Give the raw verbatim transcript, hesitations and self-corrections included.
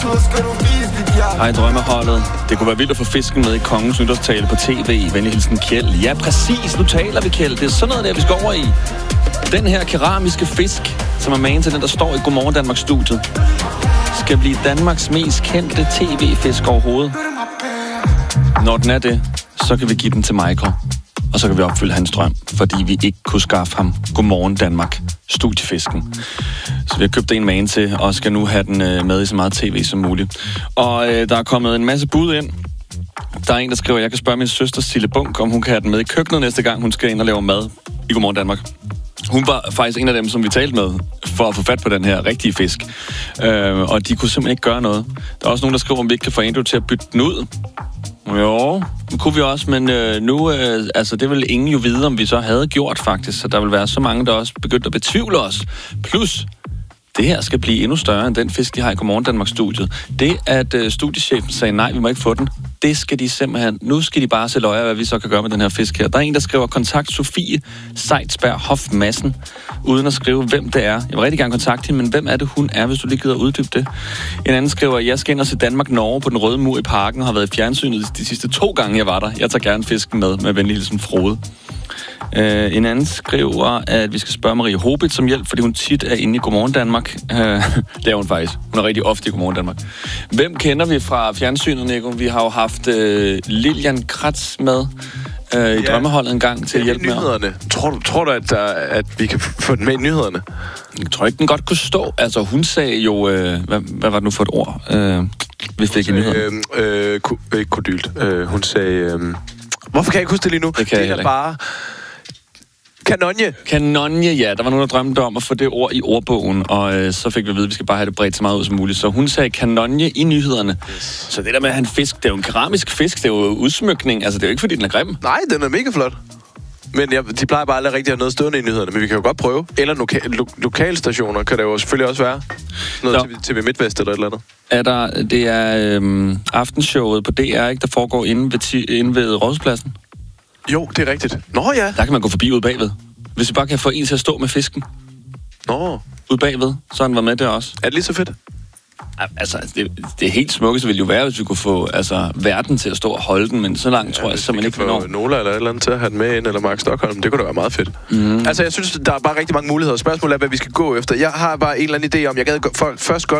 Hej drømmeholdet. Det kunne være vildt at få fisken med i kongens nytårstale på tv. Venlig hilsen Kjeld. Ja, præcis. Nu taler vi, Kjeld. Det er sådan noget der, vi skal over i. Den her keramiske fisk, som er magen til den, der står i Godmorgen Danmark-studiet, skal blive Danmarks mest kendte tv-fisk overhovedet. Når den er det, så kan vi give den til Michael. Og så kan vi opfylde hans drøm, fordi vi ikke kunne skaffe ham Godmorgen Danmark studiefisken. Så vi har købt en man til, og skal nu have den øh, med i så meget tv som muligt. Og øh, der er kommet en masse bud ind. Der er en, der skriver, at jeg kan spørge min søster Sille Bunk, om hun kan have den med i køkkenet næste gang, hun skal ind og lave mad i Godmorgen Danmark. Hun var faktisk en af dem, som vi talte med, for at få fat på den her rigtige fisk. Øh, og de kunne simpelthen ikke gøre noget. Der er også nogen, der skriver, om vi ikke kan få Andrew til at bytte den ud. Jo, det kunne vi også, men øh, nu, øh, altså det vil ingen jo vide, om vi så havde gjort faktisk, så der vil være så mange, der også begyndt at betvivle os. Plus, det her skal blive endnu større end den fisk, de har i Godmorgen Danmark-studiet. Det, at øh, studiechefen sagde, nej, vi må ikke få den, det skal de simpelthen, nu skal de bare se løje, hvad vi så kan gøre med den her fisk her. Der er en, der skriver, kontakt Sofie Seidsberg Hoff Madsen, uden at skrive, hvem det er. Jeg vil rigtig gerne kontakte hende, men hvem er det, hun er, hvis du lige gider uddybe det? En anden skriver, jeg skal ind og se Danmark-Norge på den røde mur i parken, og har været i fjernsynet de sidste to gange, jeg var der. Jeg tager gerne fisken med, med venlig hilsen Frode. Uh, en anden skriver, at vi skal spørge Marie Hobit som hjælp, fordi hun tit er inde i Godmorgen Danmark. Uh, det er hun faktisk. Hun er rigtig ofte i Godmorgen Danmark. Hvem kender vi fra fjernsynet, Nico? Vi har jo haft uh, Lilian Kratz med uh, i ja, drømmeholdet en gang til at hjælpe med. Nyhederne. Tror du, tror du at, der, at vi kan få den med i nyhederne? Jeg tror ikke, den godt kunne stå. Altså, hun sagde jo... Uh, hvad, hvad var det nu for et ord? Uh, vi fik i nyhederne. Øh, øh, ikke kodylt. Uh, hun sagde... Øh, hvorfor kan jeg ikke huske det lige nu? Det kan det jeg er bare... Kanonje. Kanonje, ja. Der var nogen, der drømte om at få det ord i ordbogen, og øh, så fik vi at vide, at vi skal bare have det bredt så meget ud som muligt. Så hun sagde kanonje i nyhederne. Yes. Så det der med at have en fisk, det er jo en keramisk fisk, det er jo udsmykning. Altså, det er jo ikke, fordi den er grim. Nej, den er mega flot. Men ja, de plejer bare aldrig rigtig at have noget stående i nyhederne, men vi kan jo godt prøve. Eller loka- lo- lokalstationer kan det jo selvfølgelig også være. Noget T V Midtvest eller et eller andet. Er der, det er øhm, aftenshowet på D R, ikke, der foregår inde ved, ti- inde ved Rådhuspladsen? Jo, det er rigtigt. Nå ja. Der kan man gå forbi ud bagved. Hvis vi bare kan få en til at stå med fisken. Nå. Ud bagved, så han var med der også. Er det lige så fedt? Altså, det, det helt smukkeste ville jo være, hvis vi kunne få altså, verden til at stå og holde den, men så langt ja, tror jeg simpelthen ikke, vi når. Nola eller et eller andet til at have den med ind, eller Mark Stockholm, det kunne da være meget fedt. Mm. Altså, jeg synes, der er bare rigtig mange muligheder. Spørgsmålet er, hvad vi skal gå efter. Jeg har bare en eller anden idé om, jeg gad for, først godt